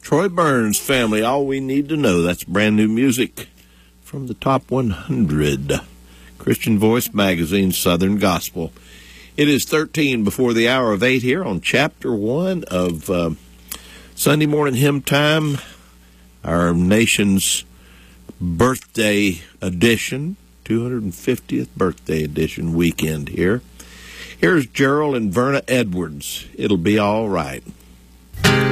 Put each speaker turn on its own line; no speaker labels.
Troy Burns Family, All We Need to Know. That's brand new music from the Top 100. Christian Voice Magazine, Southern Gospel. It is 13 before the hour of 8 here on Chapter 1 of Sunday Morning Hymn Time, our nation's birthday edition, 250th birthday edition weekend here. Here's Gerald and Verna Edwards. It'll be all right.